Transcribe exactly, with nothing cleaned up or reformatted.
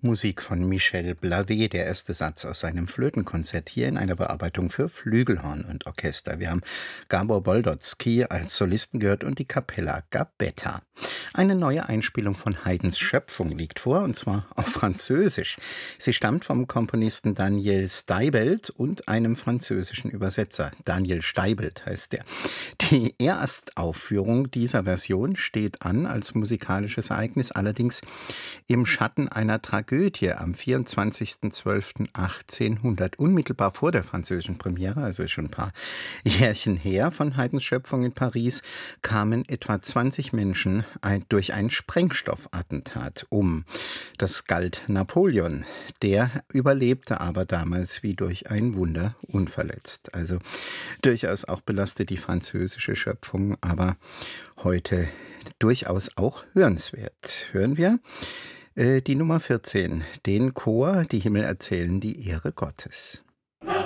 Musik von Michel Blavet, der erste Satz aus seinem Flötenkonzert hier in einer Bearbeitung für Flügelhorn und Orchester. Wir haben Gabor Boldotzky als Solisten gehört und die Capella Gabetta. Eine neue Einspielung von Haydns Schöpfung liegt vor, und zwar auf Französisch. Sie stammt vom Komponisten Daniel Steibelt und einem französischen Übersetzer. Daniel Steibelt heißt der. Die Erstaufführung dieser Version steht an als musikalisches Ereignis, allerdings im Schatten einer Tragödie am vierundzwanzigsten zwölften achtzehnhundert, unmittelbar vor der französischen Premiere, also ist schon ein paar Jährchen her von Haydns Schöpfung in Paris, kamen etwa zwanzig Menschen ein, durch ein Sprengstoffattentat um. Das galt Napoleon. Der überlebte aber damals wie durch ein Wunder unverletzt. Also durchaus auch belastet die französische Schöpfung, aber heute durchaus auch hörenswert. Hören wir äh, die Nummer vierzehn, den Chor, die Himmel erzählen die Ehre Gottes.